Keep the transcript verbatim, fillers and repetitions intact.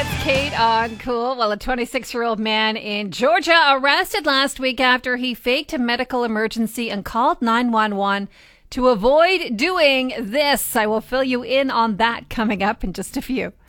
It's Kate on Cool. Well, a twenty-six-year-old man in Georgia arrested last week after he faked a medical emergency and called nine one one to avoid doing this. I will fill you in on that coming up in just a few.